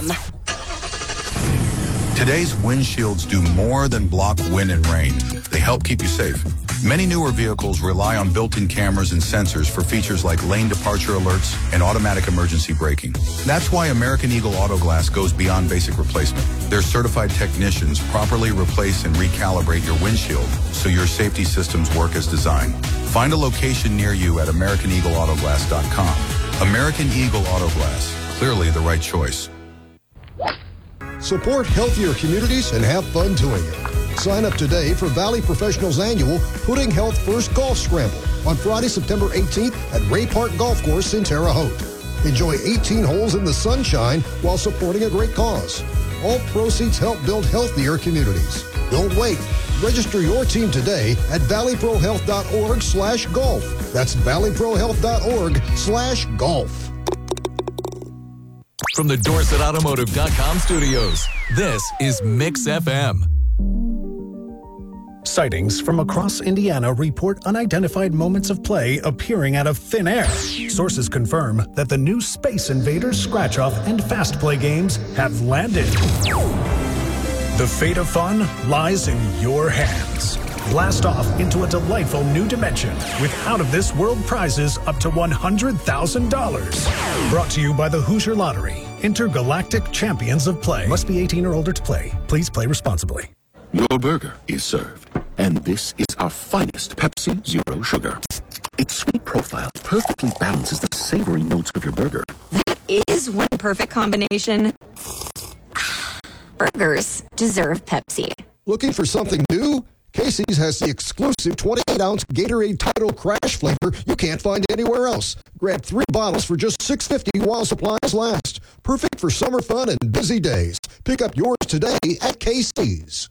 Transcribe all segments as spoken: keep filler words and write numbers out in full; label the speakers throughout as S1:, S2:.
S1: M.
S2: Today's windshields do more than block wind and rain. They help keep you safe. Many newer vehicles rely on built-in cameras and sensors for features like lane departure alerts and automatic emergency braking. That's why American Eagle Auto Glass goes beyond basic replacement. Their certified technicians properly replace and recalibrate your windshield so your safety systems work as designed. Find a location near you at American Eagle Auto Glass dot com. American Eagle Auto Glass, clearly the right choice.
S3: Support healthier communities and have fun doing it. Sign up today for Valley Professionals' annual Putting Health First Golf Scramble on Friday, September eighteenth at Ray Park Golf Course in Terre Haute. Enjoy eighteen holes in the sunshine while supporting a great cause. All proceeds help build healthier communities. Don't wait. Register your team today at valley pro health dot org slash golf. That's valley pro health dot org slash golf.
S4: From the Dorset Automotive dot com studios, this is Mix F M.
S5: Sightings from across Indiana report unidentified moments of play appearing out of thin air. Sources confirm that the new Space Invaders scratch-off and fast play games have landed. The fate of fun lies in your hands. Blast off into a delightful new dimension with out-of-this-world prizes up to one hundred thousand dollars. Brought to you by the Hoosier Lottery, Intergalactic Champions of Play. Must be eighteen or older to play. Please play responsibly.
S6: Your burger is served, and this is our finest Pepsi Zero Sugar. Its sweet profile perfectly balances the savory notes of your burger.
S1: That is one perfect combination. Burgers deserve Pepsi.
S3: Looking for something new? Casey's has the exclusive twenty-eight ounce Gatorade Tidal Crash flavor you can't find anywhere else. Grab three bottles for just six dollars and fifty cents while supplies last. Perfect for summer fun and busy days. Pick up yours today at Casey's.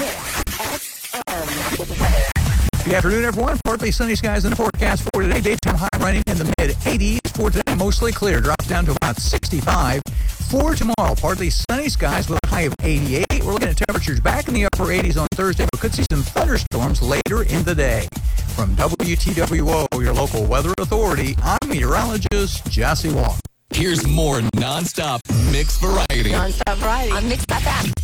S7: Good afternoon, everyone. Partly sunny skies in the forecast for today. Daytime high running in the mid eighties for today. Mostly clear. Drops down to about sixty-five. For tomorrow, partly sunny skies with a high of eighty-eight. We're looking at temperatures back in the upper eighties on Thursday, but could see some thunderstorms later in the day. From W T W O, your local weather authority, I'm meteorologist Jesse Wall.
S4: Here's more nonstop mix variety.
S1: Nonstop variety on Mix F M.